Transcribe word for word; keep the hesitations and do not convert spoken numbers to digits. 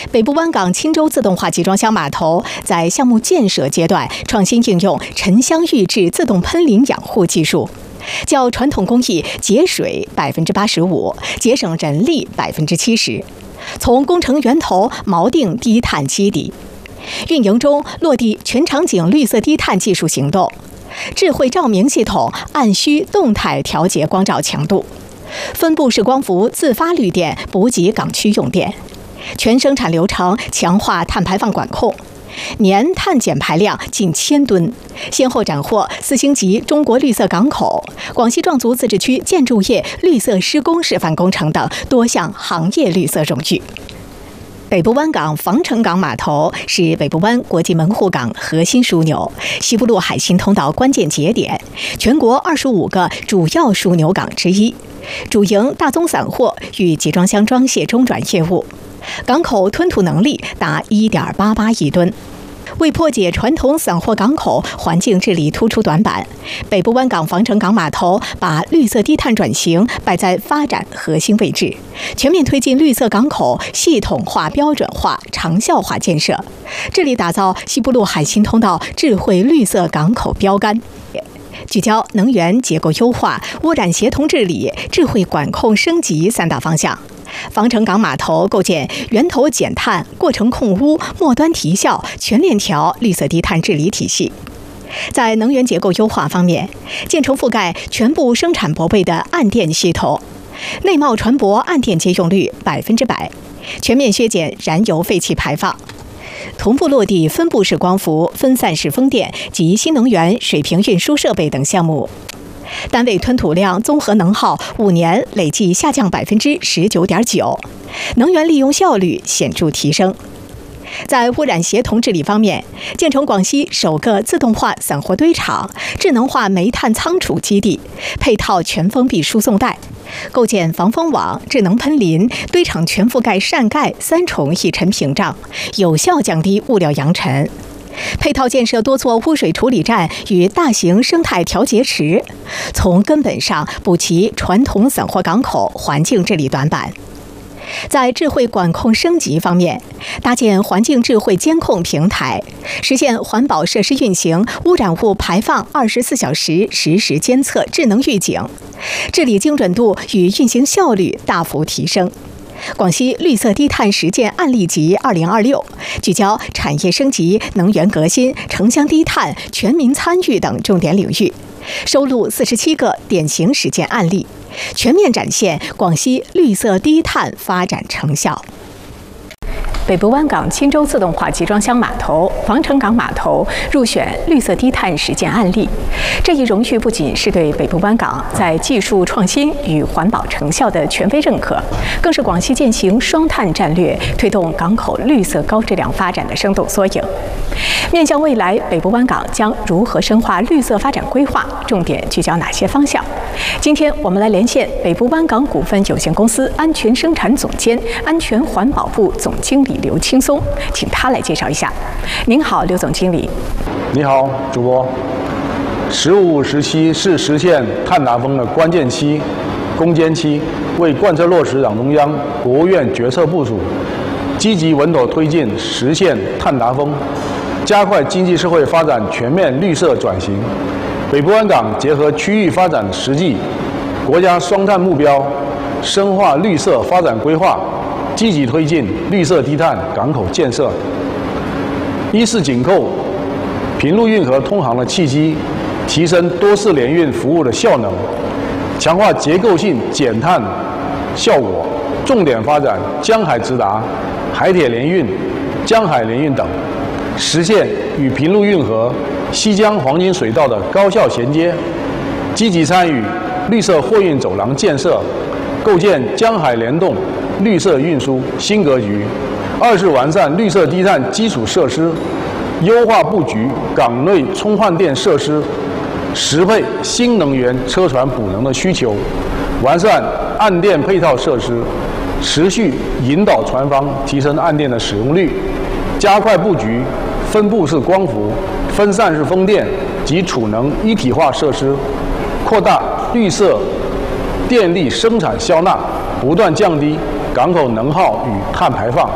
北部湾港钦州自动化集装箱码头在项目建设阶段创新应用沉箱预制自动喷淋养护技术，较传统工艺节水百分之八十五，节省人力百分之七十。从工程源头锚定低碳基底，运营中落地全场景绿色低碳技术行动，智慧照明系统按需动态调节光照强度，分布式光伏自发绿电补给港区用电。全生产流程强化碳排放管控，年碳减排量近千吨，先后斩获四星级中国绿色港口、广西壮族自治区建筑业绿色施工示范工程等多项行业绿色荣誉。北部湾港防城港码头是北部湾国际门户港核心枢纽，西部陆海新通道关键节点，全国二十五个主要枢纽港之一，主营大宗散货与集装箱装卸中转业务。港口吞吐能力达 一点八八亿吨。为破解传统散货港口环境治理突出短板，北部湾港防城港码头把绿色低碳转型摆在发展核心位置，全面推进绿色港口系统化、标准化、长效化建设，致力打造西部陆海新通道智慧绿色港口标杆。聚焦能源结构优化、污染协同治理、智慧管控升级三大方向。防城港码头构建源头减碳、过程控污、末端提效、全链条绿色低碳治理体系。在能源结构优化方面，建成覆盖全部生产泊位的岸电系统，内贸船舶岸电接用率百分之百，全面削减燃油废气排放。同步落地分布式光伏、分散式风电及新能源水平运输设备等项目，单位吞吐量综合能耗五年累计下降百分之十九点九，能源利用效率显著提升。在污染协同治理方面，建成广西首个自动化散货堆场、智能化煤炭仓储基地，配套全封闭输送带，构建防风网、智能喷淋、堆场全覆盖扇盖三重抑尘屏障，有效降低物料扬尘。配套建设多座污水处理站与大型生态调节池，从根本上补齐传统散货港口环境治理短板。在智慧管控升级方面，搭建环境智慧监控平台，实现环保设施运行污染物排放二十四小时实时监测、智能预警，治理精准度与运行效率大幅提升。广西绿色低碳实践案例集二零二六聚焦产业升级、能源革新、城乡低碳、全民参与等重点领域，收录四十七个典型实践案例，全面展现广西绿色低碳发展成效。北部湾港钦州自动化集装箱码头、防城港码头入选绿色低碳实践案例。这一荣誉不仅是对北部湾港在技术创新与环保成效的权威认可，更是广西践行双碳战略、推动港口绿色高质量发展的生动缩影。面向未来，北部湾港将如何深化绿色发展规划？重点聚焦哪些方向？今天我们来连线北部湾港股份有限公司安全生产总监、安全环保部总经理刘青松，请他来介绍一下。您好，刘总经理。 你好，主播。十五、十七是实现碳达峰的关键期、攻坚期，为贯彻落实党中央、国务院决策部署，积极稳妥推进实现碳达峰，加快经济社会发展全面绿色转型。北部湾港结合区域发展实际、国家双碳目标，深化绿色发展规划，积极推进绿色低碳港口建设。一是紧扣平陆运河通航的契机，提升多式联运服务的效能，强化结构性减碳效果，重点发展江海直达、海铁联运、江海联运等，实现与平陆运河、西江黄金水道的高效衔接，积极参与绿色货运走廊建设，构建江海联动绿色运输新格局。二是完善绿色低碳基础设施，优化布局港内充换电设施，适配新能源车船补能的需求，完善岸电配套设施，持续引导船方提升岸电的使用率，加快布局分布式光伏、分散式风电及储能一体化设施，扩大绿色电力生产销纳，不断降低港口能耗与碳排放。